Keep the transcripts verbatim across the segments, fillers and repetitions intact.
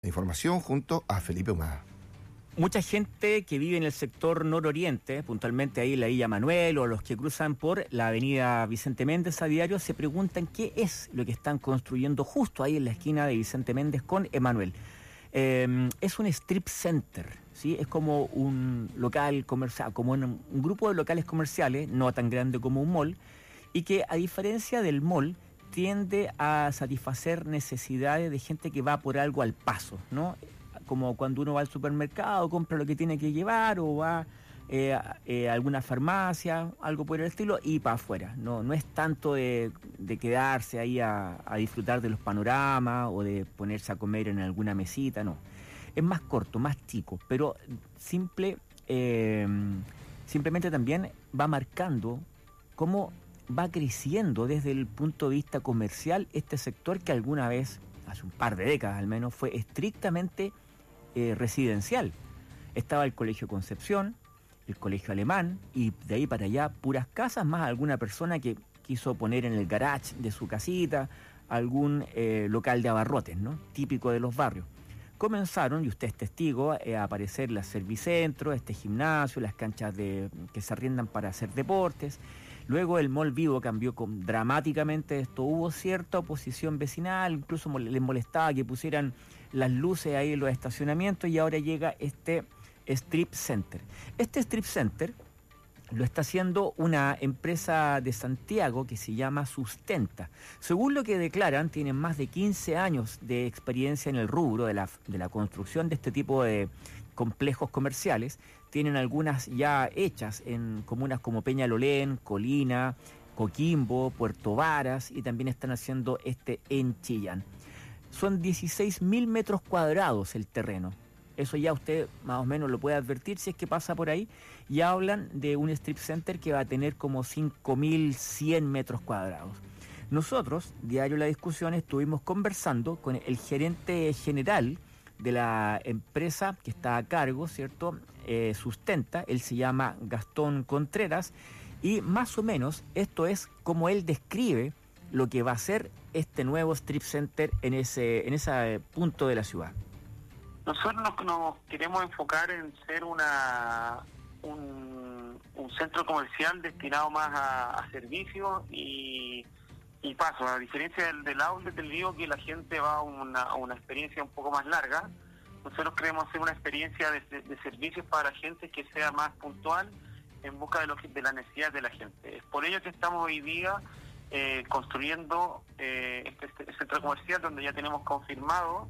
La información junto a Felipe Humada. Mucha gente que vive en el sector nororiente, puntualmente ahí en la Villa Manuel, o los que cruzan por la avenida Vicente Méndez a diario, se preguntan qué es lo que están construyendo justo ahí en la esquina de Vicente Méndez con Emanuel. Eh, es un strip center, ¿sí? Es como un local comercial, como un, un grupo de locales comerciales, no tan grande como un mall, y que a diferencia del mall, tiende a satisfacer necesidades de gente que va por algo al paso, ¿no? Como cuando uno va al supermercado, compra lo que tiene que llevar, o va eh, eh, a alguna farmacia, algo por el estilo, y para afuera. No, no es tanto de, de quedarse ahí a, a disfrutar de los panoramas o de ponerse a comer en alguna mesita, no. Es más corto, más chico, pero simple, eh, simplemente también va marcando cómo va creciendo desde el punto de vista comercial este sector que alguna vez, hace un par de décadas al menos, fue estrictamente eh, residencial. Estaba el Colegio Concepción, el Colegio Alemán, y de ahí para allá puras casas, más alguna persona que quiso poner en el garage de su casita algún eh, local de abarrotes, ¿no? Típico de los barrios. Comenzaron, y usted es testigo, eh, a aparecer las servicentros, este gimnasio, las canchas de, que se arriendan para hacer deportes. Luego el Mall Vivo cambió con, dramáticamente esto. Hubo cierta oposición vecinal, incluso mol, les molestaba que pusieran las luces ahí en los estacionamientos, y ahora llega este strip center. Este strip center lo está haciendo una empresa de Santiago que se llama Sustenta. Según lo que declaran, tienen más de quince años de experiencia en el rubro de la, de la construcción de este tipo de complejos comerciales. Tienen algunas ya hechas en comunas como Peñalolén, Colina, Coquimbo, Puerto Varas, y también están haciendo este en Chillán. Son dieciséis mil metros cuadrados el terreno. Eso ya usted más o menos lo puede advertir si es que pasa por ahí. Y hablan de un strip center que va a tener como cinco mil cien metros cuadrados. Nosotros, Diario La Discusión, estuvimos conversando con el gerente general de la empresa que está a cargo, ¿cierto? Eh, Sustenta. Él se llama Gastón Contreras, y más o menos esto es como él describe lo que va a ser este nuevo strip center en ese, en ese punto de la ciudad. Nosotros nos, nos queremos enfocar en ser una un, un centro comercial destinado más a, a servicios y, y pasos. A diferencia del, del outlet del Vivo, que la gente va a una, a una experiencia un poco más larga, nosotros queremos hacer una experiencia de, de, de servicios para la gente que sea más puntual en busca de, lo que, de la necesidad de la gente. Es por ello que estamos hoy día eh, construyendo eh, este, este centro comercial, donde ya tenemos confirmado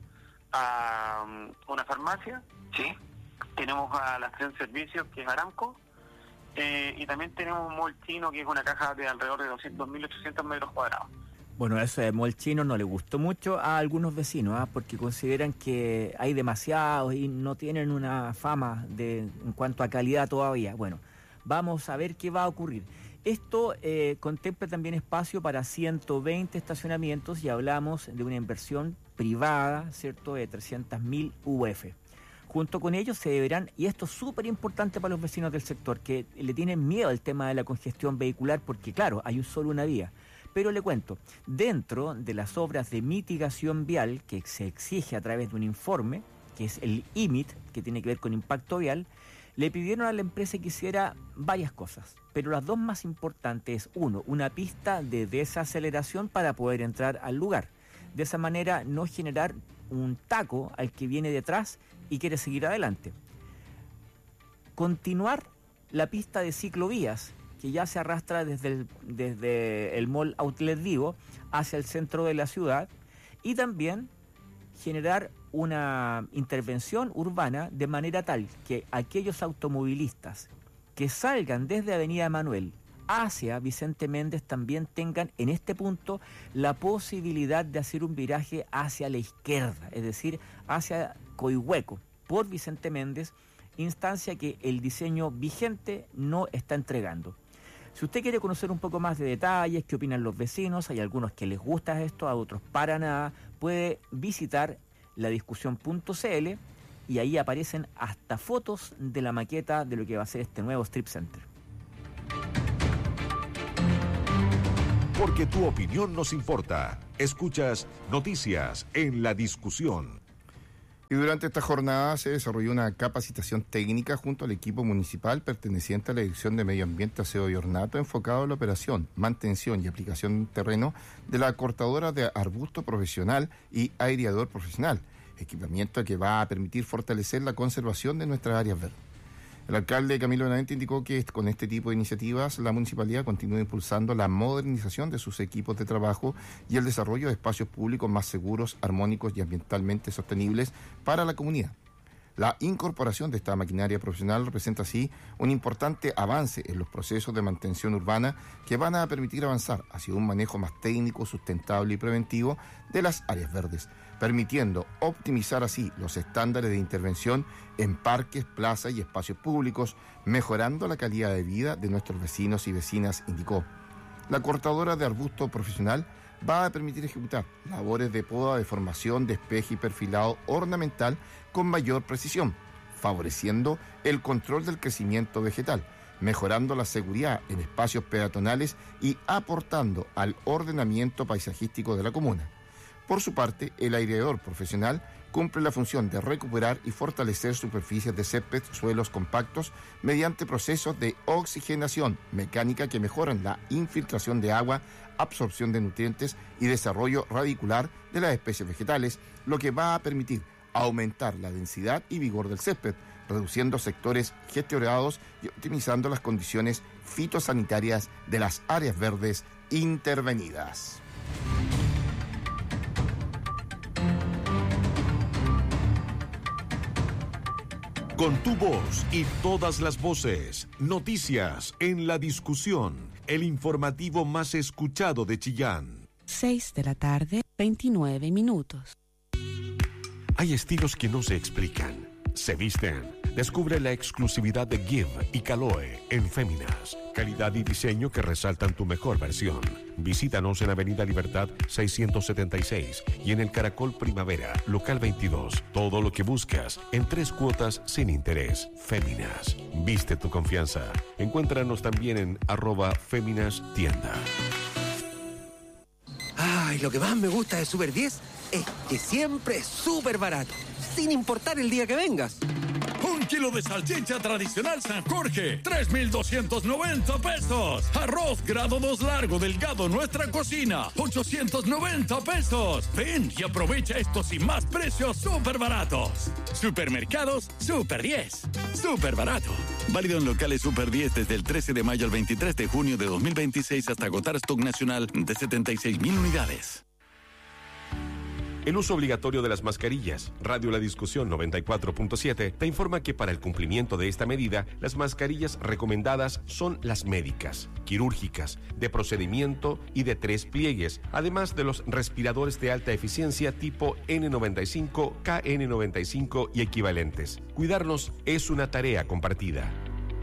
a um, una farmacia, sí, tenemos a la estación de servicios, que es Aramco, eh, y también tenemos un mall chino, que es una caja de alrededor de doscientos mil ochocientos metros cuadrados. Bueno, eso de mall chino no le gustó mucho a algunos vecinos, ¿eh? Porque consideran que hay demasiados y no tienen una fama de en cuanto a calidad todavía. Bueno, vamos a ver qué va a ocurrir. Esto eh, contempla también espacio para ciento veinte estacionamientos, y hablamos de una inversión privada, ¿cierto?, de trescientos mil U F. Junto con ellos se deberán, y esto es súper importante para los vecinos del sector, que le tienen miedo al tema de la congestión vehicular, porque claro, hay solo una vía. Pero le cuento, dentro de las obras de mitigación vial que se exige a través de un informe, que es el I M I T, que tiene que ver con impacto vial, le pidieron a la empresa que hiciera varias cosas, pero las dos más importantes es, uno, una pista de desaceleración para poder entrar al lugar. De esa manera no generar un taco al que viene detrás y quiere seguir adelante. Continuar la pista de ciclovías, que ya se arrastra desde el, desde el Mall Outlet Vivo hacia el centro de la ciudad, y también generar una intervención urbana de manera tal que aquellos automovilistas que salgan desde Avenida Manuel hacia Vicente Méndez también tengan en este punto la posibilidad de hacer un viraje hacia la izquierda, es decir, hacia Coihueco, por Vicente Méndez, instancia que el diseño vigente no está entregando. Si usted quiere conocer un poco más de detalles, qué opinan los vecinos, hay algunos que les gusta esto, a otros para nada, puede visitar la discusión punto c l, y ahí aparecen hasta fotos de la maqueta de lo que va a ser este nuevo strip center. Porque tu opinión nos importa. Escuchas Noticias en La Discusión. Y durante esta jornada se desarrolló una capacitación técnica junto al equipo municipal perteneciente a la Dirección de Medio Ambiente, Aseo y Ornato, enfocado en la operación, mantención y aplicación en terreno de la cortadora de arbusto profesional y aireador profesional, equipamiento que va a permitir fortalecer la conservación de nuestras áreas verdes. El alcalde Camilo Benavente indicó que con este tipo de iniciativas la municipalidad continúa impulsando la modernización de sus equipos de trabajo y el desarrollo de espacios públicos más seguros, armónicos y ambientalmente sostenibles para la comunidad. La incorporación de esta maquinaria profesional representa así un importante avance en los procesos de mantención urbana que van a permitir avanzar hacia un manejo más técnico, sustentable y preventivo de las áreas verdes, permitiendo optimizar así los estándares de intervención en parques, plazas y espacios públicos, mejorando la calidad de vida de nuestros vecinos y vecinas, indicó. La cortadora de arbusto profesional va a permitir ejecutar labores de poda, de formación, despeje y perfilado ornamental con mayor precisión, favoreciendo el control del crecimiento vegetal, mejorando la seguridad en espacios peatonales y aportando al ordenamiento paisajístico de la comuna. Por su parte, el aireador profesional cumple la función de recuperar y fortalecer superficies de césped, suelos compactos, mediante procesos de oxigenación mecánica que mejoran la infiltración de agua, absorción de nutrientes y desarrollo radicular de las especies vegetales, lo que va a permitir aumentar la densidad y vigor del césped, reduciendo sectores gestionados y optimizando las condiciones fitosanitarias de las áreas verdes intervenidas. Con tu voz y todas las voces, noticias en la discusión, el informativo más escuchado de Chillán. seis de la tarde, veintinueve minutos. Hay estilos que no se explican, se visten. Descubre la exclusividad de Give y Caloe en Féminas. Calidad y diseño que resaltan tu mejor versión. Visítanos en Avenida Libertad seiscientos setenta y seis y en el Caracol Primavera, local veintidós. Todo lo que buscas en tres cuotas sin interés. Féminas. Viste tu confianza. Encuéntranos también en arroba Féminas Tienda. Ay, lo que más me gusta de Super diez es que siempre es súper barato, sin importar el día que vengas. Un kilo de salchicha tradicional San Jorge, tres mil doscientos noventa pesos. Arroz grado dos largo delgado Nuestra Cocina, ochocientos noventa pesos. Ven y aprovecha estos y más precios súper baratos. Supermercados Super diez. Súper barato. Válido en locales Super diez desde el trece de mayo al veintitrés de junio de dos mil veintiséis hasta agotar stock nacional de setenta y seis mil unidades. El uso obligatorio de las mascarillas. Radio La Discusión noventa y cuatro punto siete te informa que para el cumplimiento de esta medida, las mascarillas recomendadas son las médicas, quirúrgicas, de procedimiento y de tres pliegues, además de los respiradores de alta eficiencia tipo N noventa y cinco, K N noventa y cinco y equivalentes. Cuidarnos es una tarea compartida.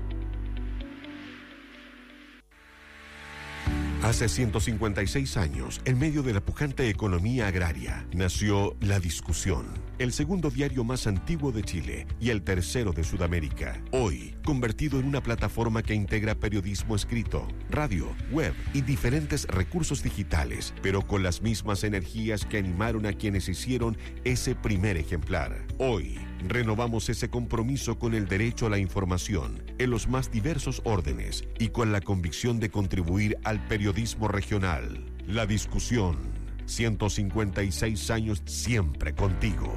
Hace ciento cincuenta y seis años, en medio de la pujante economía agraria, nació La Discusión, el segundo diario más antiguo de Chile y el tercero de Sudamérica. Hoy, convertido en una plataforma que integra periodismo escrito, radio, web y diferentes recursos digitales, pero con las mismas energías que animaron a quienes hicieron ese primer ejemplar. Hoy, renovamos ese compromiso con el derecho a la información en los más diversos órdenes y con la convicción de contribuir al periodismo regional. La Discusión, ciento cincuenta y seis años siempre contigo.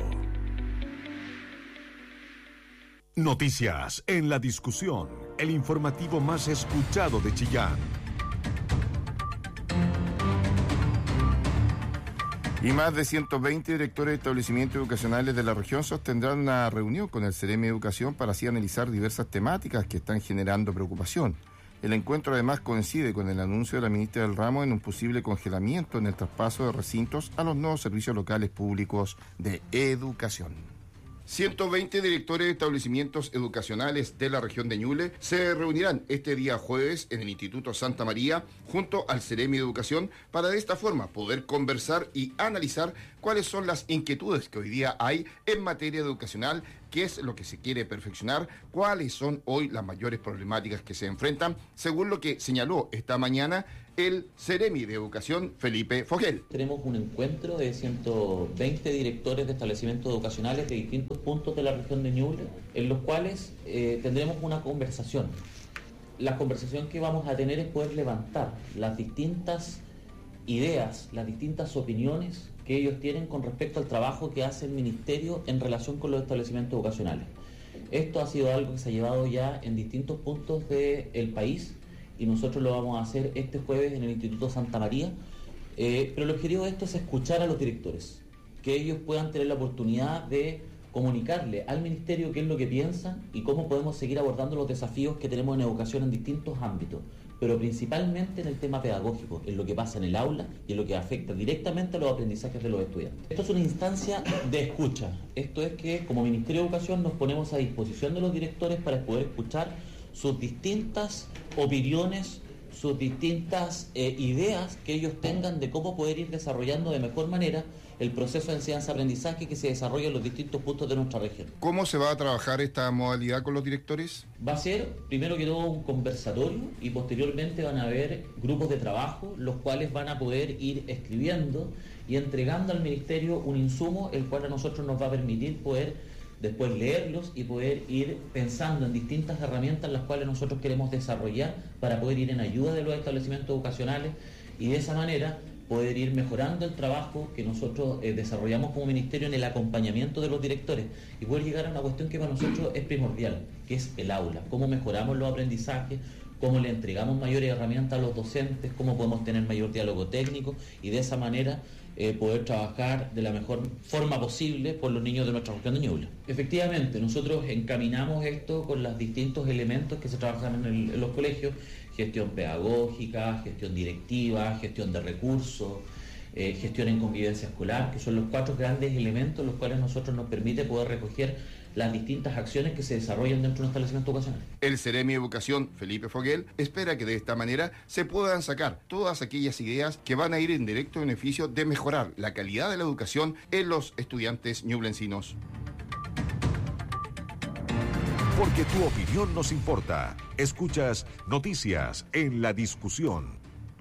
Noticias en La Discusión, el informativo más escuchado de Chillán. Y más de ciento veinte directores de establecimientos educacionales de la región sostendrán una reunión con el Ceremi de Educación para así analizar diversas temáticas que están generando preocupación. El encuentro además coincide con el anuncio de la ministra del ramo en un posible congelamiento en el traspaso de recintos a los nuevos servicios locales públicos de educación. ciento veinte directores de establecimientos educacionales de la región de Ñuble se reunirán este día jueves en el Instituto Santa María junto al Ceremi de Educación para de esta forma poder conversar y analizar cuáles son las inquietudes que hoy día hay en materia educacional, qué es lo que se quiere perfeccionar, cuáles son hoy las mayores problemáticas que se enfrentan, según lo que señaló esta mañana el Ceremi de Educación, Felipe Fogel. Tenemos un encuentro de ciento veinte directores de establecimientos educacionales de distintos puntos de la región de Ñuble, en los cuales eh, tendremos una conversación. La conversación que vamos a tener es poder levantar las distintas ideas, las distintas opiniones que ellos tienen con respecto al trabajo que hace el Ministerio en relación con los establecimientos educacionales. Esto ha sido algo que se ha llevado ya en distintos puntos del país y nosotros lo vamos a hacer este jueves en el Instituto Santa María, eh, pero el objetivo de esto es escuchar a los directores, que ellos puedan tener la oportunidad de comunicarle al Ministerio qué es lo que piensan y cómo podemos seguir abordando los desafíos que tenemos en educación en distintos ámbitos, pero principalmente en el tema pedagógico, en lo que pasa en el aula y en lo que afecta directamente a los aprendizajes de los estudiantes. Esto es una instancia de escucha. Esto es que como Ministerio de Educación nos ponemos a disposición de los directores para poder escuchar sus distintas opiniones, sus distintas eh, ideas que ellos tengan de cómo poder ir desarrollando de mejor manera el proceso de enseñanza-aprendizaje que se desarrolla en los distintos puntos de nuestra región. ¿Cómo se va a trabajar esta modalidad con los directores? Va a ser, primero que todo, un conversatorio y posteriormente van a haber grupos de trabajo, los cuales van a poder ir escribiendo y entregando al Ministerio un insumo, el cual a nosotros nos va a permitir poder después leerlos y poder ir pensando en distintas herramientas las cuales nosotros queremos desarrollar para poder ir en ayuda de los establecimientos educacionales y de esa manera poder ir mejorando el trabajo que nosotros eh, desarrollamos como ministerio en el acompañamiento de los directores y poder llegar a una cuestión que para nosotros es primordial, que es el aula, cómo mejoramos los aprendizajes, cómo le entregamos mayores herramientas a los docentes, cómo podemos tener mayor diálogo técnico y de esa manera eh, poder trabajar de la mejor forma posible por los niños de nuestra región de Ñuble. Efectivamente, nosotros encaminamos esto con los distintos elementos que se trabajan en, el, en los colegios, gestión pedagógica, gestión directiva, gestión de recursos, eh, gestión en convivencia escolar, que son los cuatro grandes elementos los cuales nosotros nos permite poder recoger las distintas acciones que se desarrollan dentro de un establecimiento educacional. El Ceremi de Educación, Felipe Fogel, espera que de esta manera se puedan sacar todas aquellas ideas que van a ir en directo beneficio de mejorar la calidad de la educación en los estudiantes ñublencinos. Porque tu opinión nos importa. Escuchas Noticias en la Discusión.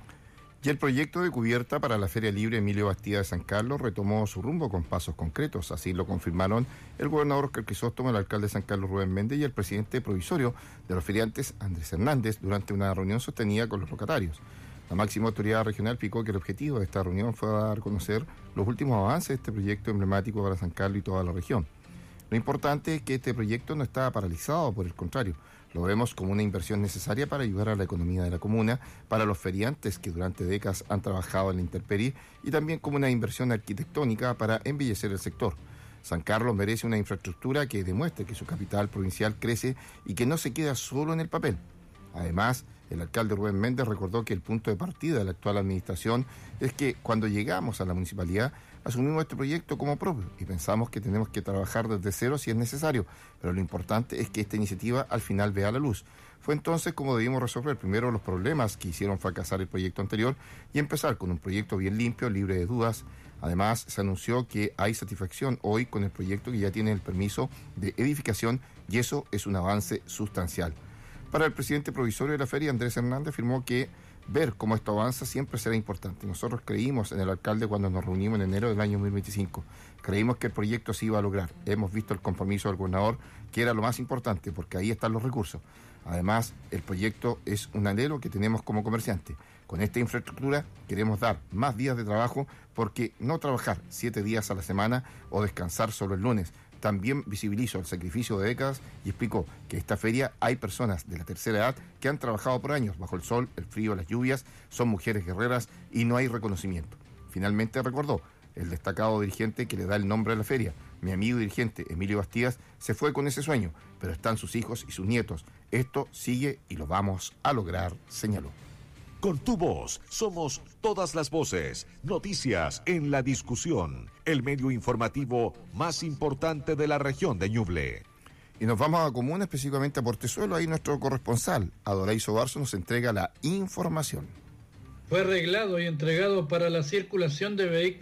Y el proyecto de cubierta para la Feria Libre Emilio Bastida de San Carlos retomó su rumbo con pasos concretos. Así lo confirmaron el gobernador Óscar Crisóstomo, el alcalde de San Carlos Rubén Méndez y el presidente provisorio de los feriantes Andrés Hernández durante una reunión sostenida con los locatarios. La máxima autoridad regional explicó que el objetivo de esta reunión fue dar a conocer los últimos avances de este proyecto emblemático para San Carlos y toda la región. Lo importante es que este proyecto no está paralizado, por el contrario, lo vemos como una inversión necesaria para ayudar a la economía de la comuna, para los feriantes que durante décadas han trabajado en la intemperie y también como una inversión arquitectónica para embellecer el sector. San Carlos merece una infraestructura que demuestre que su capital provincial crece y que no se queda solo en el papel. Además, el alcalde Rubén Méndez recordó que el punto de partida de la actual administración es que cuando llegamos a la municipalidad asumimos este proyecto como propio y pensamos que tenemos que trabajar desde cero si es necesario, pero lo importante es que esta iniciativa al final vea la luz. Fue entonces como debimos resolver primero los problemas que hicieron fracasar el proyecto anterior y empezar con un proyecto bien limpio, libre de dudas. Además, se anunció que hay satisfacción hoy con el proyecto que ya tiene el permiso de edificación y eso es un avance sustancial. Para el presidente provisorio de la feria, Andrés Hernández, afirmó que ver cómo esto avanza siempre será importante. Nosotros creímos en el alcalde cuando nos reunimos en enero del año dos mil veinticinco. Creímos que el proyecto se iba a lograr. Hemos visto el compromiso del gobernador, que era lo más importante, porque ahí están los recursos. Además, el proyecto es un anhelo que tenemos como comerciantes. Con esta infraestructura queremos dar más días de trabajo, porque no trabajar siete días a la semana o descansar solo el lunes. También visibilizó el sacrificio de décadas y explicó que esta feria hay personas de la tercera edad que han trabajado por años bajo el sol, el frío, las lluvias, son mujeres guerreras y no hay reconocimiento. Finalmente recordó el destacado dirigente que le da el nombre a la feria. Mi amigo dirigente Emilio Bastidas se fue con ese sueño, pero están sus hijos y sus nietos. Esto sigue y lo vamos a lograr, señaló. Con tu voz somos todas las voces. Noticias en la Discusión, el medio informativo más importante de la región de Ñuble. Y nos vamos a comuna, específicamente a Portezuelo. Ahí nuestro corresponsal, Adolaiso Barzo, nos entrega la información. Fue arreglado y entregado para la circulación de vehículos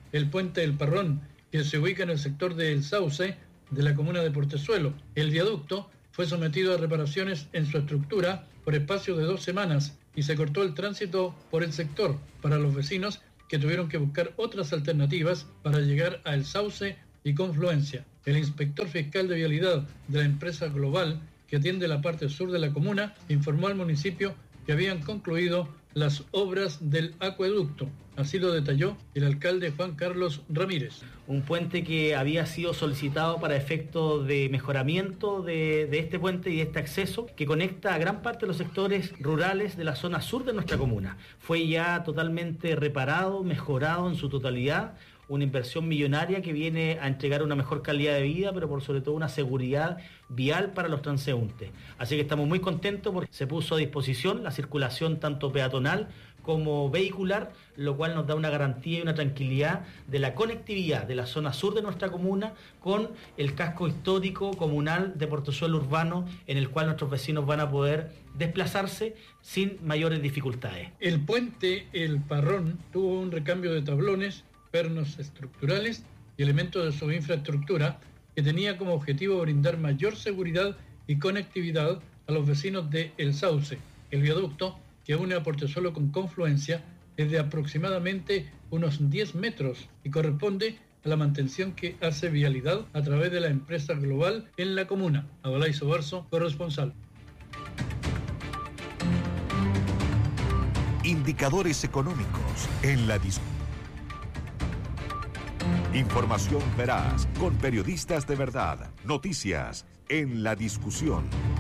el puente El Parrón, que se ubica en el sector de El Sauce de la comuna de Portezuelo. El viaducto fue sometido a reparaciones en su estructura por espacio de dos semanas y se cortó el tránsito por el sector para los vecinos que tuvieron que buscar otras alternativas para llegar a El Sauce y Confluencia. El inspector fiscal de vialidad de la empresa Global, que atiende la parte sur de la comuna, informó al municipio que habían concluido las obras del acueducto. Así lo detalló el alcalde Juan Carlos Ramírez. Un puente que había sido solicitado para efectos de mejoramiento de, de este puente y de este acceso que conecta a gran parte de los sectores rurales de la zona sur de nuestra comuna. Fue ya totalmente reparado, mejorado en su totalidad. Una inversión millonaria que viene a entregar una mejor calidad de vida, pero por sobre todo una seguridad vial para los transeúntes. Así que estamos muy contentos porque se puso a disposición la circulación tanto peatonal como vehicular, lo cual nos da una garantía y una tranquilidad de la conectividad de la zona sur de nuestra comuna con el casco histórico comunal de Portezuelo Urbano, en el cual nuestros vecinos van a poder desplazarse sin mayores dificultades. El puente El Parrón tuvo un recambio de tablones, pernos estructurales y elementos de su infraestructura que tenía como objetivo brindar mayor seguridad y conectividad a los vecinos de El Sauce. El viaducto, que une a Portezuelo con Confluencia, es de aproximadamente unos diez metros y corresponde a la mantención que hace Vialidad a través de la empresa Global en la comuna. Adolay Sobarzo, corresponsal. Indicadores económicos en la discusión. Información veraz, con periodistas de verdad. Noticias en la discusión.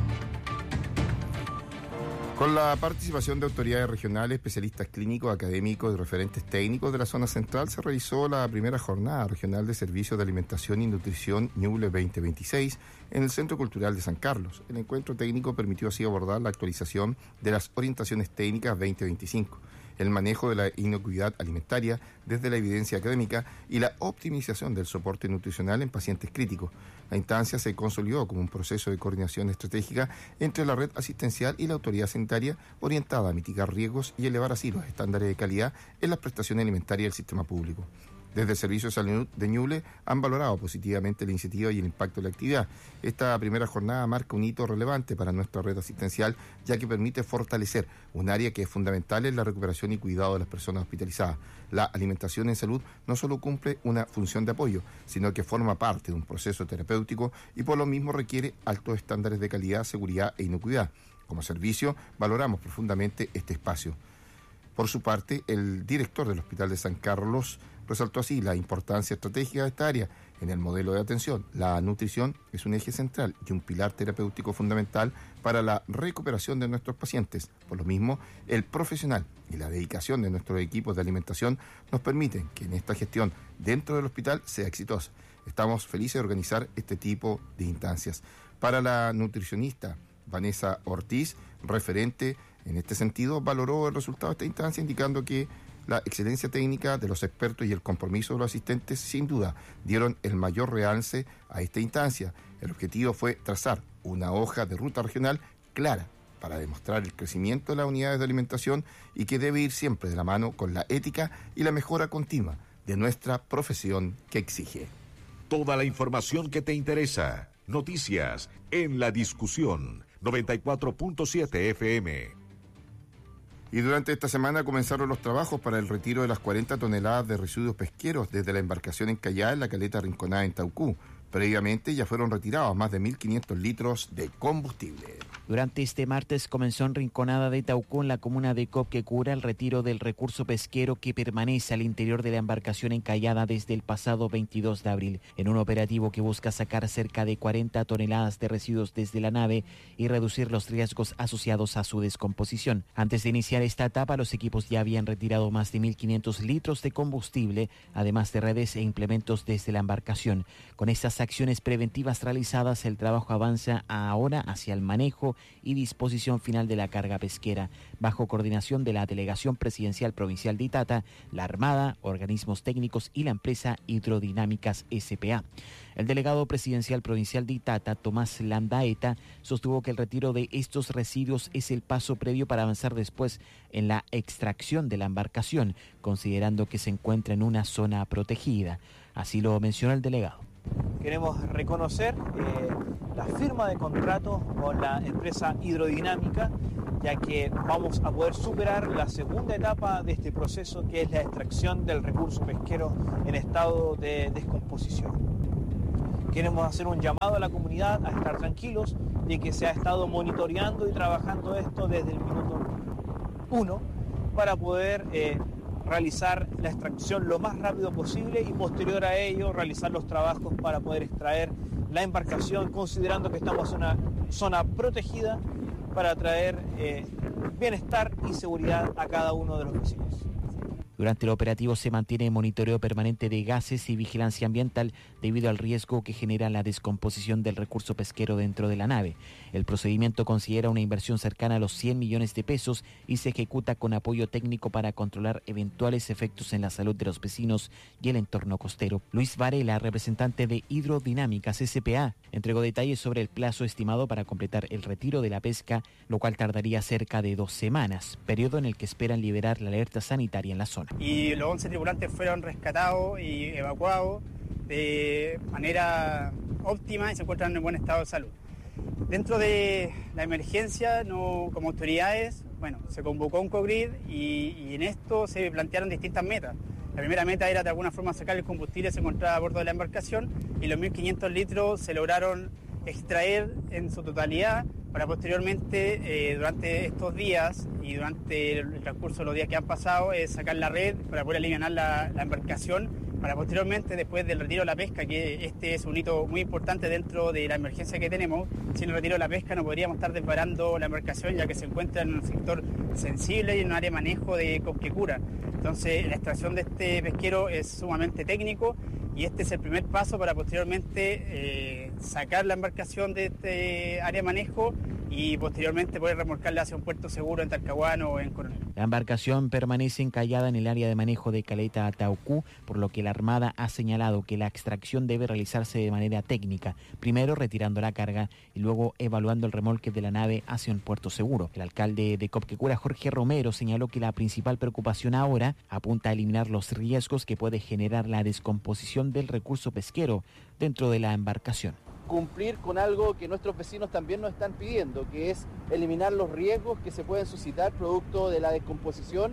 Con la participación de autoridades regionales, especialistas clínicos, académicos y referentes técnicos de la zona central, se realizó la primera jornada regional de servicios de alimentación y nutrición Ñuble veinte veintiséis en el Centro Cultural de San Carlos. El encuentro técnico permitió así abordar la actualización de las orientaciones técnicas veinte veinticinco. El manejo de la inocuidad alimentaria desde la evidencia académica y la optimización del soporte nutricional en pacientes críticos. La instancia se consolidó como un proceso de coordinación estratégica entre la red asistencial y la autoridad sanitaria orientada a mitigar riesgos y elevar así los estándares de calidad en las prestaciones alimentarias del sistema público. Desde el Servicio de Salud de Ñuble han valorado positivamente la iniciativa y el impacto de la actividad. Esta primera jornada marca un hito relevante para nuestra red asistencial, ya que permite fortalecer un área que es fundamental en la recuperación y cuidado de las personas hospitalizadas. La alimentación en salud no solo cumple una función de apoyo, sino que forma parte de un proceso terapéutico y por lo mismo requiere altos estándares de calidad, seguridad e inocuidad. Como servicio, valoramos profundamente este espacio. Por su parte, el director del Hospital de San Carlos resaltó así la importancia estratégica de esta área en el modelo de atención. La nutrición es un eje central y un pilar terapéutico fundamental para la recuperación de nuestros pacientes. Por lo mismo, el profesional y la dedicación de nuestros equipos de alimentación nos permiten que en esta gestión dentro del hospital sea exitosa. Estamos felices de organizar este tipo de instancias. Para la nutricionista Vanessa Ortiz, referente en este sentido, valoró el resultado de esta instancia, indicando que la excelencia técnica de los expertos y el compromiso de los asistentes sin duda dieron el mayor realce a esta instancia. El objetivo fue trazar una hoja de ruta regional clara para demostrar el crecimiento de las unidades de alimentación y que debe ir siempre de la mano con la ética y la mejora continua de nuestra profesión que exige. Toda la información que te interesa. Noticias en la discusión. noventa y cuatro punto siete F M. Y durante esta semana comenzaron los trabajos para el retiro de las cuarenta toneladas de residuos pesqueros desde la embarcación encallada en la caleta Rinconada en Taucú. Previamente ya fueron retirados más de mil quinientos litros de combustible. Durante este martes comenzó en Rinconada de Taucú, en la comuna de Copquecura, el retiro del recurso pesquero que permanece al interior de la embarcación encallada desde el pasado veintidós de abril, en un operativo que busca sacar cerca de cuarenta toneladas de residuos desde la nave y reducir los riesgos asociados a su descomposición. Antes de iniciar esta etapa, los equipos ya habían retirado más de mil quinientos litros de combustible, además de redes e implementos desde la embarcación. Con estas acciones preventivas realizadas, el trabajo avanza ahora hacia el manejo pesquero y disposición final de la carga pesquera, bajo coordinación de la Delegación Presidencial Provincial de Itata, la Armada, organismos técnicos y la empresa Hidrodinámicas S P A. El delegado presidencial provincial de Itata, Tomás Landaeta, sostuvo que el retiro de estos residuos es el paso previo para avanzar después en la extracción de la embarcación, considerando que se encuentra en una zona protegida. Así lo mencionó el delegado. Queremos reconocer eh, la firma de contrato con la empresa Hidrodinámica, ya que vamos a poder superar la segunda etapa de este proceso, que es la extracción del recurso pesquero en estado de descomposición. Queremos hacer un llamado a la comunidad a estar tranquilos de que se ha estado monitoreando y trabajando esto desde el minuto uno para poder eh, realizar la extracción lo más rápido posible y posterior a ello realizar los trabajos para poder extraer la embarcación, considerando que estamos en una zona protegida para traer eh, bienestar y seguridad a cada uno de los vecinos. Durante el operativo se mantiene monitoreo permanente de gases y vigilancia ambiental debido al riesgo que genera la descomposición del recurso pesquero dentro de la nave. El procedimiento considera una inversión cercana a los cien millones de pesos y se ejecuta con apoyo técnico para controlar eventuales efectos en la salud de los vecinos y el entorno costero. Luis Varela, representante de Hidrodinámicas S P A, entregó detalles sobre el plazo estimado para completar el retiro de la pesca, lo cual tardaría cerca de dos semanas, periodo en el que esperan liberar la alerta sanitaria en la zona. Y los once tripulantes fueron rescatados y evacuados de manera óptima y se encuentran en buen estado de salud. Dentro de la emergencia, no, como autoridades, bueno, se convocó un COGRID y, y en esto se plantearon distintas metas. La primera meta era de alguna forma sacar el combustible que se encontraba a bordo de la embarcación y los mil quinientos litros se lograron extraer en su totalidad para posteriormente, eh, durante estos días y durante el transcurso de los días que han pasado, eh, sacar la red para poder aliviar la, la embarcación, para posteriormente, después del retiro de la pesca, que este es un hito muy importante dentro de la emergencia que tenemos. Sin el retiro de la pesca no podríamos estar desbarando la embarcación, ya que se encuentra en un sector sensible y en un área de manejo de Copquecura. Entonces, la extracción de este pesquero es sumamente técnico y este es el primer paso para posteriormente eh, sacar la embarcación de este área de manejo y posteriormente poder remolcarla hacia un puerto seguro en Talcahuano o en Coronel. La embarcación permanece encallada en el área de manejo de Caleta Ataucú, por lo que la Armada ha señalado que la extracción debe realizarse de manera técnica, primero retirando la carga y luego evaluando el remolque de la nave hacia un puerto seguro. El alcalde de Copquecura, Jorge Romero, señaló que la principal preocupación ahora apunta a eliminar los riesgos que puede generar la descomposición del recurso pesquero dentro de la embarcación. Cumplir con algo que nuestros vecinos también nos están pidiendo, que es eliminar los riesgos que se pueden suscitar producto de la descomposición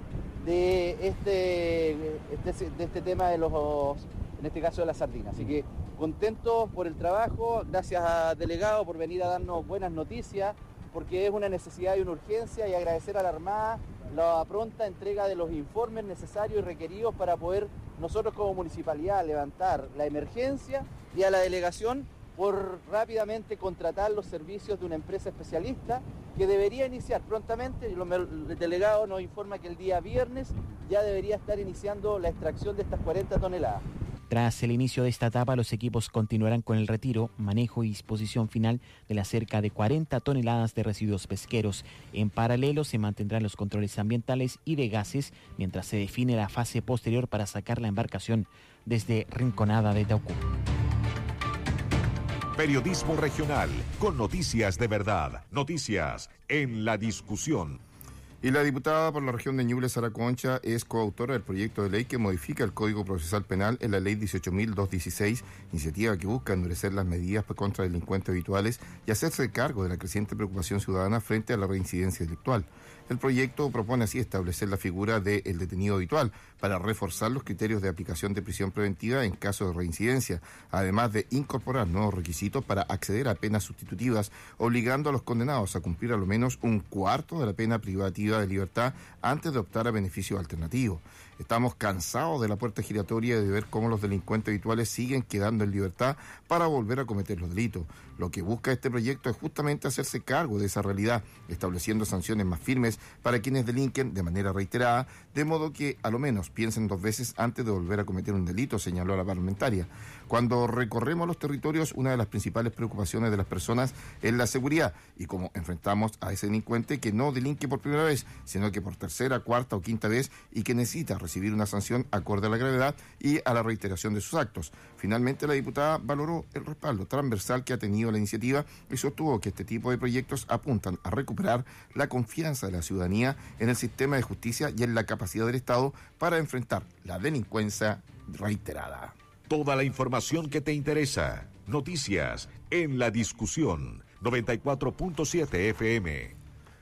de este, este, de este tema de los, en este caso de las sardinas. Así que contentos por el trabajo, gracias a delegado por venir a darnos buenas noticias, porque es una necesidad y una urgencia, y agradecer a la Armada la pronta entrega de los informes necesarios y requeridos para poder nosotros como municipalidad levantar la emergencia, y a la delegación por rápidamente contratar los servicios de una empresa especialista que debería iniciar prontamente. El delegado nos informa que el día viernes ya debería estar iniciando la extracción de estas cuarenta toneladas. Tras el inicio de esta etapa, los equipos continuarán con el retiro, manejo y disposición final de las cerca de cuarenta toneladas de residuos pesqueros. En paralelo, se mantendrán los controles ambientales y de gases mientras se define la fase posterior para sacar la embarcación desde Rinconada de Taucú. Periodismo regional, con noticias de verdad. Noticias en la discusión. Y la diputada por la región de Ñuble, Sara Concha, es coautora del proyecto de ley que modifica el Código Procesal Penal en la Ley dieciocho mil doscientos dieciséis, iniciativa que busca endurecer las medidas contra delincuentes habituales y hacerse cargo de la creciente preocupación ciudadana frente a la reincidencia delictual. El proyecto propone así establecer la figura del detenido habitual para reforzar los criterios de aplicación de prisión preventiva en caso de reincidencia, además de incorporar nuevos requisitos para acceder a penas sustitutivas, obligando a los condenados a cumplir a lo menos un cuarto de la pena privativa de libertad antes de optar a beneficios alternativos. Estamos cansados de la puerta giratoria y de ver cómo los delincuentes habituales siguen quedando en libertad para volver a cometer los delitos. Lo que busca este proyecto es justamente hacerse cargo de esa realidad, estableciendo sanciones más firmes para quienes delinquen de manera reiterada, de modo que a lo menos piensen dos veces antes de volver a cometer un delito, señaló la parlamentaria. Cuando recorremos los territorios, una de las principales preocupaciones de las personas es la seguridad y cómo enfrentamos a ese delincuente que no delinque por primera vez, sino que por tercera, cuarta o quinta vez y que necesita recibir una sanción acorde a la gravedad y a la reiteración de sus actos. Finalmente, la diputada valoró el respaldo transversal que ha tenido la iniciativa y sostuvo que este tipo de proyectos apuntan a recuperar la confianza de la ciudadanía en el sistema de justicia y en la capacidad del Estado para enfrentar la delincuencia reiterada. Toda la información que te interesa. Noticias en La Discusión. noventa y cuatro punto siete F M.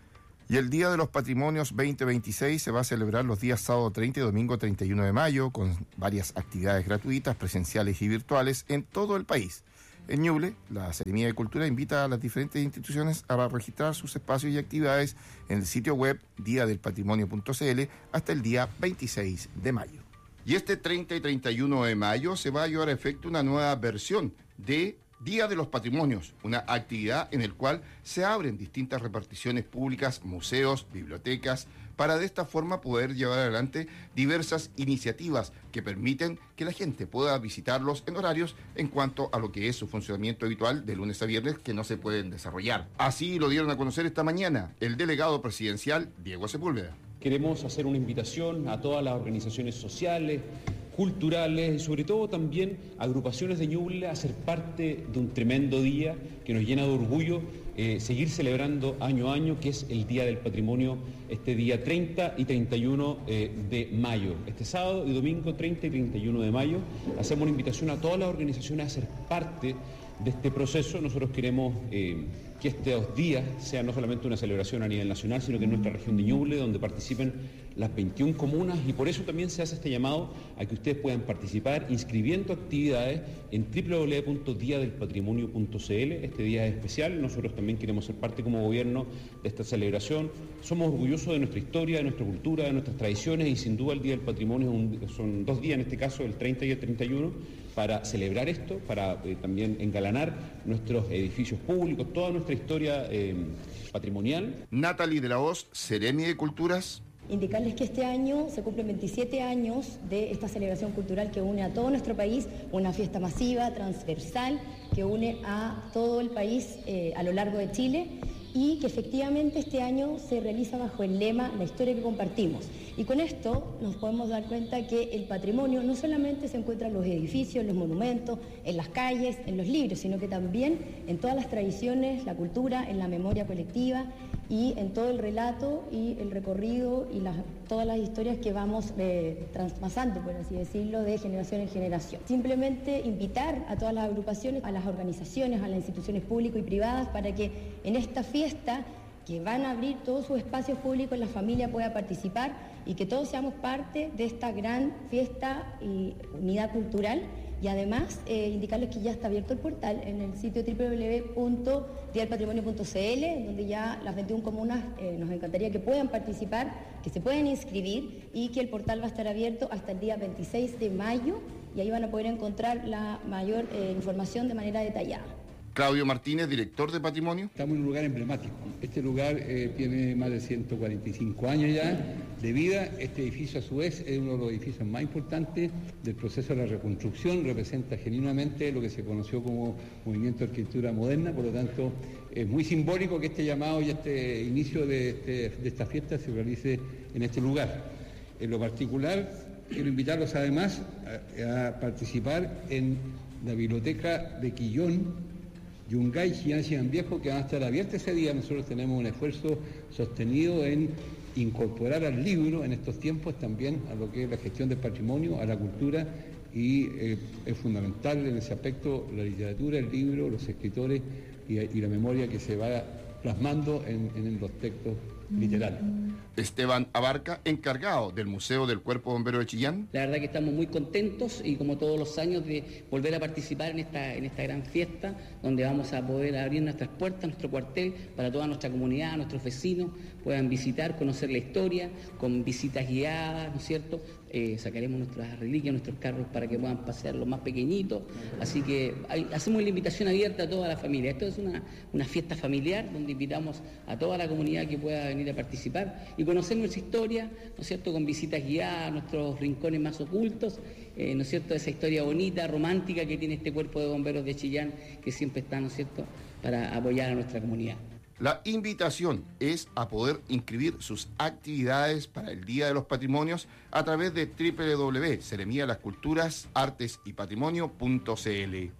Y el Día de los Patrimonios veinte veintiséis se va a celebrar los días sábado treinta y domingo treinta y uno de mayo, con varias actividades gratuitas, presenciales y virtuales en todo el país. En Ñuble, la Seremía de Cultura invita a las diferentes instituciones a registrar sus espacios y actividades en el sitio web dia del patrimonio punto c l hasta el día veintiséis de mayo. Y este treinta y treinta y uno de mayo se va a llevar a efecto una nueva versión de Día de los Patrimonios, una actividad en la cual se abren distintas reparticiones públicas, museos, bibliotecas, para de esta forma poder llevar adelante diversas iniciativas que permiten que la gente pueda visitarlos en horarios en cuanto a lo que es su funcionamiento habitual de lunes a viernes que no se pueden desarrollar. Así lo dieron a conocer esta mañana el delegado presidencial Diego Sepúlveda. Queremos hacer una invitación a todas las organizaciones sociales, culturales y sobre todo también agrupaciones de Ñuble a ser parte de un tremendo día que nos llena de orgullo eh, seguir celebrando año a año, que es el Día del Patrimonio, este día treinta y treinta y uno eh, de mayo. Este sábado y domingo treinta y treinta y uno de mayo hacemos una invitación a todas las organizaciones a ser parte de este proceso. Nosotros queremos eh, que estos días sean no solamente una celebración a nivel nacional, sino que en nuestra región de Ñuble, donde participen las veintiuna comunas, y por eso también se hace este llamado a que ustedes puedan participar inscribiendo actividades en doble u doble u doble u punto dia del patrimonio punto c l. Este día es especial, nosotros también queremos ser parte como gobierno de esta celebración. Somos orgullosos de nuestra historia, de nuestra cultura, de nuestras tradiciones, y sin duda el Día del Patrimonio es un, son dos días, en este caso el treinta y el treinta y uno, para celebrar esto, para eh, también engalanar nuestros edificios públicos, toda nuestra historia eh, patrimonial. Natalie de la Hoz, Seremi de Culturas. Indicarles que este año se cumplen veintisiete años de esta celebración cultural que une a todo nuestro país, una fiesta masiva, transversal, que une a todo el país eh, a lo largo de Chile, y que efectivamente este año se realiza bajo el lema La historia que compartimos. Y con esto nos podemos dar cuenta que el patrimonio no solamente se encuentra en los edificios, en los monumentos, en las calles, en los libros, sino que también en todas las tradiciones, la cultura, en la memoria colectiva y en todo el relato y el recorrido y las, todas las historias que vamos eh, traspasando, por así decirlo, de generación en generación. Simplemente invitar a todas las agrupaciones, a las organizaciones, a las instituciones públicas y privadas para que en esta fiesta, que van a abrir todos sus espacios públicos, la familia pueda participar y que todos seamos parte de esta gran fiesta y unidad cultural. Y además eh, indicarles que ya está abierto el portal en el sitio doble u doble u doble u punto dia del patrimonio punto c l, donde ya las veintiuna comunas eh, nos encantaría que puedan participar, que se puedan inscribir, y que el portal va a estar abierto hasta el día veintiséis de mayo, y ahí van a poder encontrar la mayor eh, información de manera detallada. Claudio Martínez, director de Patrimonio. Estamos en un lugar emblemático. Este lugar eh, tiene más de ciento cuarenta y cinco años ya de vida. Este edificio, a su vez, es uno de los edificios más importantes del proceso de la reconstrucción. Representa genuinamente lo que se conoció como movimiento de arquitectura moderna. Por lo tanto, es muy simbólico que este llamado y este inicio de, este, de esta fiesta se realice en este lugar. En lo particular, quiero invitarlos además a, a participar en la biblioteca de Quillón, Yungay, Chillán, Viejo, que van a estar abiertos ese día. Nosotros tenemos un esfuerzo sostenido en incorporar al libro en estos tiempos también a lo que es la gestión del patrimonio, a la cultura, y eh, es fundamental en ese aspecto la literatura, el libro, los escritores y, y la memoria que se va plasmando en, en los textos literal. Esteban Abarca, encargado del Museo del Cuerpo Bombero de Chillán. La verdad que estamos muy contentos y como todos los años de volver a participar en esta, en esta gran fiesta donde vamos a poder abrir nuestras puertas, nuestro cuartel para toda nuestra comunidad, nuestros vecinos puedan visitar, conocer la historia con visitas guiadas, ¿no es cierto? Eh, sacaremos nuestras reliquias, nuestros carros para que puedan pasear los más pequeñitos, así que hay, hacemos la invitación abierta a toda la familia. Esto es una, una fiesta familiar donde invitamos a toda la comunidad que pueda venir a participar y conocer nuestra historia, ¿no es cierto?, con visitas guiadas, nuestros rincones más ocultos, eh, ¿no es cierto?, esa historia bonita, romántica que tiene este cuerpo de bomberos de Chillán, que siempre está, ¿no es cierto?, para apoyar a nuestra comunidad. La invitación es a poder inscribir sus actividades para el Día de los Patrimonios a través de doble u doble u doble u punto seremía de las culturas, artes y patrimonio punto c l.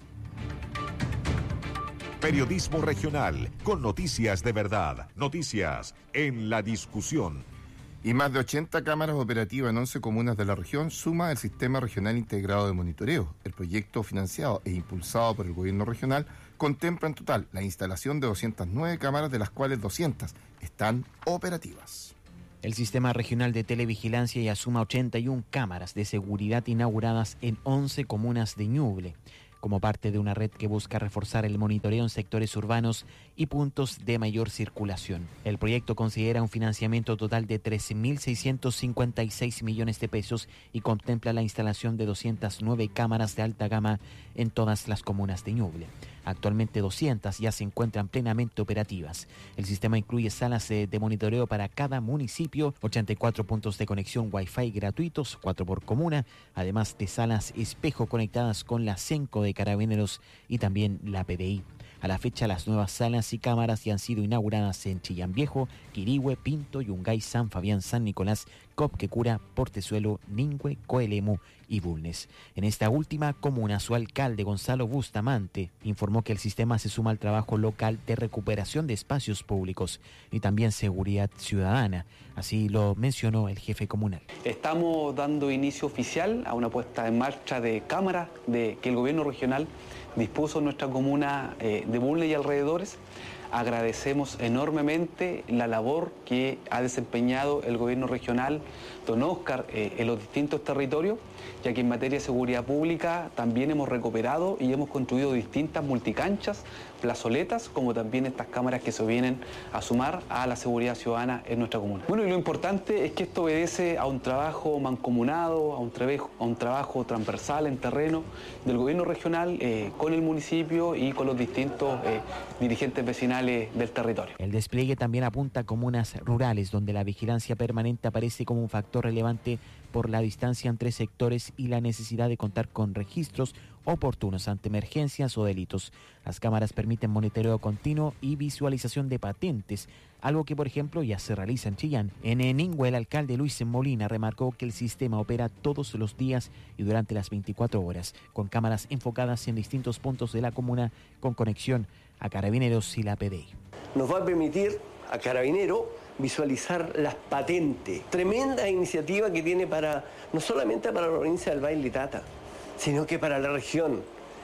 Periodismo regional, con noticias de verdad, noticias en la discusión. Y más de ochenta cámaras operativas en once comunas de la región suma el Sistema Regional Integrado de Monitoreo. El proyecto financiado e impulsado por el gobierno regional contempla en total la instalación de doscientas nueve cámaras, de las cuales doscientas están operativas. El Sistema Regional de Televigilancia ya suma ochenta y una cámaras de seguridad inauguradas en once comunas de Ñuble, como parte de una red que busca reforzar el monitoreo en sectores urbanos y puntos de mayor circulación. El proyecto considera un financiamiento total de trece mil seiscientos cincuenta y seis millones de pesos y contempla la instalación de doscientas nueve cámaras de alta gama en todas las comunas de Ñuble. Actualmente doscientas ya se encuentran plenamente operativas. El sistema incluye salas de monitoreo para cada municipio, ochenta y cuatro puntos de conexión Wi-Fi gratuitos, cuatro por comuna, además de salas espejo conectadas con la CENCO de Carabineros y también la P D I. A la fecha, las nuevas salas y cámaras ya han sido inauguradas en Chillán Viejo, Quirihue, Pinto, Yungay, San Fabián, San Nicolás, Copquecura, Portezuelo, Ningüe, Coelemu y Bulnes. En esta última comuna, su alcalde, Gonzalo Bustamante, informó que el sistema se suma al trabajo local de recuperación de espacios públicos y también seguridad ciudadana. Así lo mencionó el jefe comunal. Estamos dando inicio oficial a una puesta en marcha de cámaras de, que el gobierno regional dispuso en nuestra comuna eh, de Bulnes y alrededores. Agradecemos enormemente la labor que ha desempeñado el gobierno regional, don Óscar, eh, en los distintos territorios, ya que en materia de seguridad pública también hemos recuperado y hemos construido distintas multicanchas, plazoletas, como también estas cámaras que se vienen a sumar a la seguridad ciudadana en nuestra comuna. Bueno, y lo importante es que esto obedece a un trabajo mancomunado, a un, trabajo, a un trabajo transversal en terreno del gobierno regional eh, con el municipio y con los distintos eh, dirigentes vecinales del territorio. El despliegue también apunta a comunas rurales, donde la vigilancia permanente aparece como un factor relevante por la distancia entre sectores y la necesidad de contar con registros oportunos ante emergencias o delitos. Las cámaras permiten monitoreo continuo y visualización de patentes, algo que, por ejemplo, ya se realiza en Chillán. En Ningüe, el alcalde Luis Molina remarcó que el sistema opera todos los días y durante las veinticuatro horas, con cámaras enfocadas en distintos puntos de la comuna con conexión a Carabineros y la P D I. Nos va a permitir a Carabineros visualizar las patentes. Tremenda iniciativa que tiene para, no solamente para la provincia del Valle Tata, sino que para la región.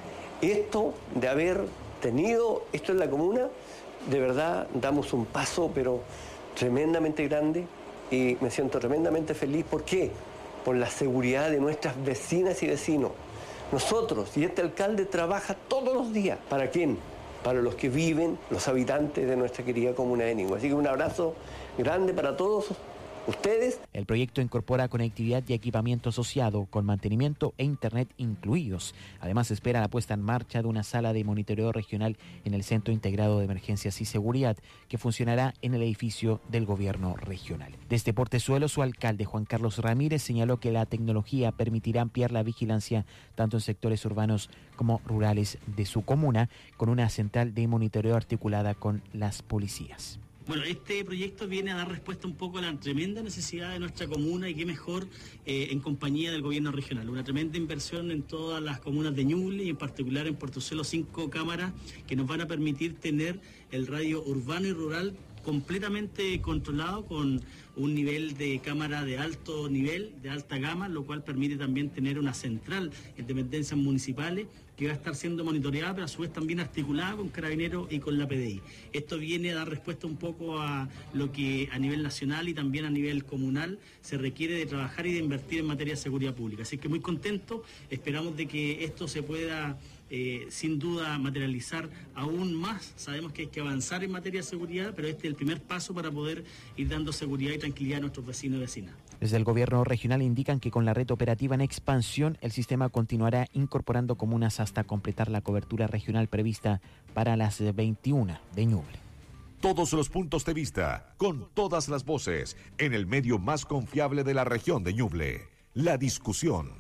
Esto de haber tenido esto en la comuna, de verdad damos un paso, pero tremendamente grande, y me siento tremendamente feliz. ¿Por qué? Por la seguridad de nuestras vecinas y vecinos. Nosotros y este alcalde trabaja todos los días. ¿Para quién? Para los que viven, los habitantes de nuestra querida comuna de Ningüe. Así que un abrazo grande para todos ustedes. El proyecto incorpora conectividad y equipamiento asociado, con mantenimiento e internet incluidos. Además, espera la puesta en marcha de una sala de monitoreo regional en el Centro Integrado de Emergencias y Seguridad, que funcionará en el edificio del gobierno regional. Desde Portezuelo, su alcalde, Juan Carlos Ramírez, señaló que la tecnología permitirá ampliar la vigilancia tanto en sectores urbanos como rurales de su comuna, con una central de monitoreo articulada con las policías. Bueno, este proyecto viene a dar respuesta un poco a la tremenda necesidad de nuestra comuna y qué mejor eh, en compañía del gobierno regional. Una tremenda inversión en todas las comunas de Ñuble y en particular en Portezuelo, cinco cámaras que nos van a permitir tener el radio urbano y rural completamente controlado con un nivel de cámara de alto nivel, de alta gama, lo cual permite también tener una central en dependencias municipales que va a estar siendo monitoreada, pero a su vez también articulada con Carabineros y con la P D I. Esto viene a dar respuesta un poco a lo que a nivel nacional y también a nivel comunal se requiere de trabajar y de invertir en materia de seguridad pública. Así que muy contento, esperamos de que esto se pueda eh, sin duda materializar aún más. Sabemos que hay que avanzar en materia de seguridad, pero este es el primer paso para poder ir dando seguridad y tranquilidad a nuestros vecinos y vecinas. Desde el gobierno regional indican que con la red operativa en expansión, el sistema continuará incorporando comunas hasta completar la cobertura regional prevista para las veintiuna de Ñuble. Todos los puntos de vista, con todas las voces, en el medio más confiable de la región de Ñuble. La discusión.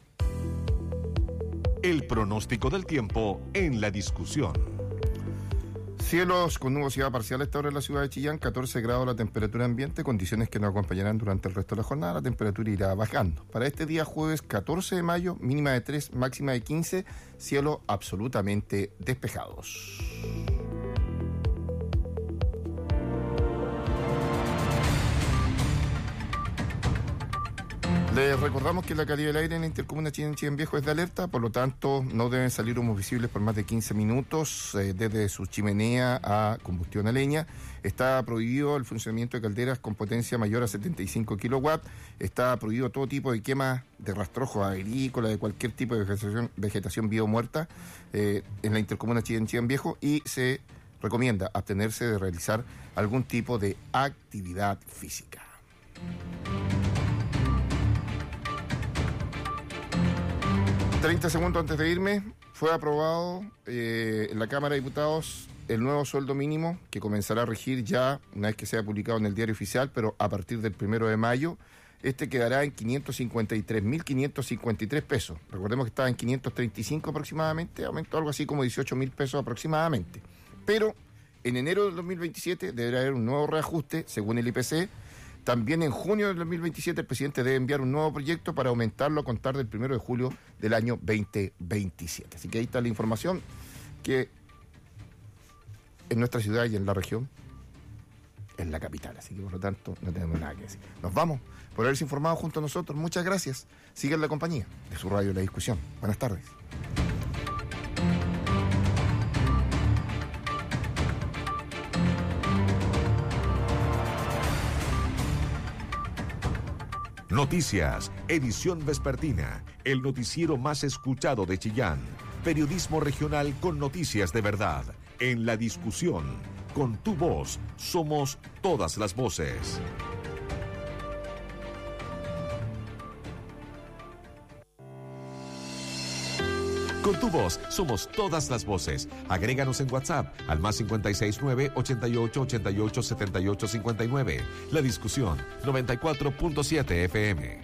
El pronóstico del tiempo en La Discusión. Cielos con nubosidad parcial a esta hora en la ciudad de Chillán, catorce grados la temperatura ambiente, condiciones que nos acompañarán durante el resto de la jornada. La temperatura irá bajando. Para este día jueves catorce de mayo, mínima de tres, máxima de quince, cielos absolutamente despejados. Les recordamos que la calidad del aire en la intercomuna Chillán Chillán Viejo es de alerta, por lo tanto no deben salir humos visibles por más de quince minutos eh, desde su chimenea a combustión a leña. Está prohibido el funcionamiento de calderas con potencia mayor a setenta y cinco kilowatts. Está prohibido todo tipo de quema de rastrojos agrícolas, de cualquier tipo de vegetación, vegetación biomuerta eh, en la intercomuna Chillán Chillán Viejo, y se recomienda abstenerse de realizar algún tipo de actividad física. treinta segundos antes de irme, fue aprobado eh, en la Cámara de Diputados el nuevo sueldo mínimo que comenzará a regir ya una vez que sea publicado en el Diario Oficial, pero a partir del primero de mayo. Este quedará en quinientos cincuenta y tres mil quinientos cincuenta y tres pesos. Recordemos que estaba en quinientos treinta y cinco aproximadamente, aumentó algo así como dieciocho mil pesos aproximadamente. Pero en enero del dos mil veintisiete deberá haber un nuevo reajuste según el I P C. También en junio del dos mil veintisiete el presidente debe enviar un nuevo proyecto para aumentarlo a contar del primero de julio del año veinte veintisiete. Así que ahí está la información que en nuestra ciudad y en la región, en la capital. Así que por lo tanto no tenemos nada que decir. Nos vamos por haberse informado junto a nosotros. Muchas gracias. Sigan la compañía de su radio La Discusión. Buenas tardes. Noticias, edición vespertina, el noticiero más escuchado de Chillán. Periodismo regional con noticias de verdad. En La Discusión, con tu voz, somos todas las voces. Con tu voz, somos todas las voces. Agréganos en WhatsApp al más cincuenta y seis nueve, ochenta y ocho, ochenta y ocho, setenta y ocho cincuenta y nueve. La Discusión, noventa y cuatro punto siete F M.